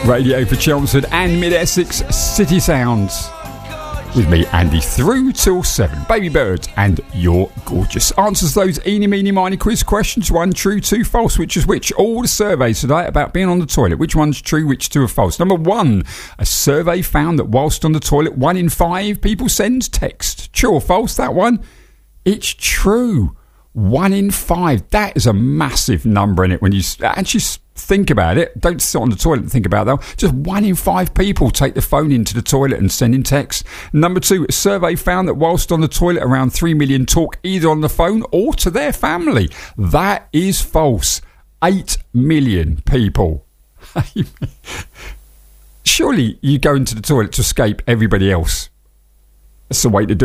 Radio for Chelmsford and Mid-Essex City Sounds. With me, Andy, through till 7. Baby Birds and You're Gorgeous. Answers those eeny, meeny, miny quiz questions. 1 true, 2 false. Which is which? All the surveys today about being on the toilet. Which one's true, which 2 are false? Number 1. A survey found that whilst on the toilet, 1 in 5 people send text. True or false, that one? It's true. 1 in 5. That is a massive number in it when you actually think about it. Don't sit on the toilet and think about that. Just 1 in 5 people take the phone into the toilet and send in text. Number 2, a survey found that whilst on the toilet, around 3 million talk either on the phone or to their family. That is false. 8 million people. Surely you go into the toilet to escape everybody else. That's the way to do it.